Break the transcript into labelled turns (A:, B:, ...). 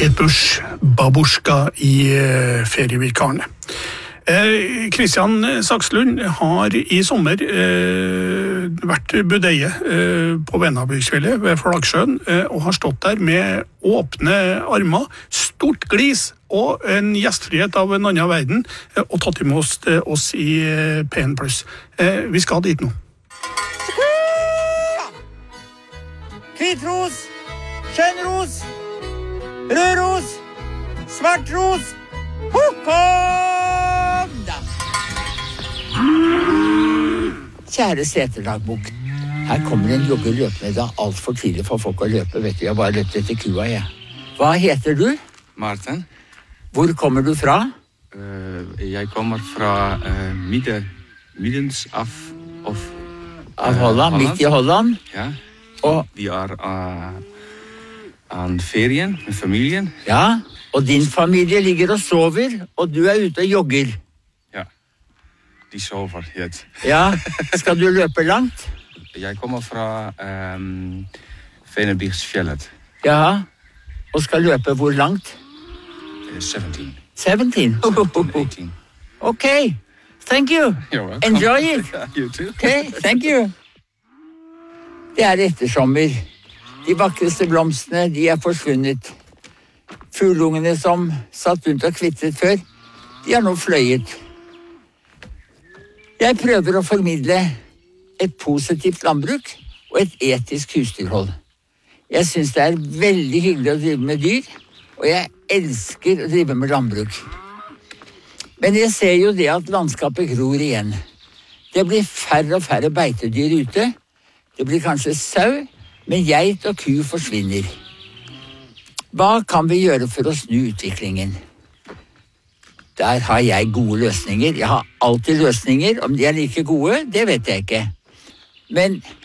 A: Kate Bush, Babusjka i ferievikarene. Kristian Sakslund har i sommer vært budeie på Venabygdsfjellet ved Flaggsjøen og har stått der med åpne armer, stort glis og en gjestfrihet av en annen verden og tatt imot oss i PN+. Vi skal dit nå.
B: Hvitros, skjønnros, rødros, svartros, kom da! Kjære seterdagbok, her kommer en jogger løpende. Det alt for tidlig for folk å løpe, vet du. Jeg bare løpt etter kua, jeg. Hva heter du?
C: Martin.
B: Hvor kommer du fra?
C: Jeg kommer fra middens av
B: Holland, midt i Holland.
C: Ja,
B: Og,
C: vi aan ferien med familien.
B: ja, og din familie ligger og sover, og du ute og jogger.
C: Ja, die sover het.
B: Ja, skal du løpe langt?
C: Jeg kommer fra Venabygdsfjellet.
B: Ja, og skal løpe hvor langt?
C: 17.
B: 17.
C: 18.
B: Okay, thank you.
C: You're welcome.
B: Enjoy it.
C: You too.
B: Okay, thank you. Det ettersommer. De vakreste blomstene, de forsvunnet. Fuglungene som satt rundt og kvitret før, de har nå fløyet. Jeg prøver å formidle et positivt landbruk og et etisk husdyrhold. Jeg synes det veldig hyggelig å drive med dyr, og jeg elsker å drive med landbruk. Men jeg ser jo det at landskapet gror igjen. Det blir færre og færre beitedyr ute. Det blir kanskje sau, men geit og ku forsvinner. Hva kan vi gjøre for å snu utviklingen? Der har jeg gode løsninger. Jeg har alltid løsninger. Om de like gode, det vet jeg ikke. Men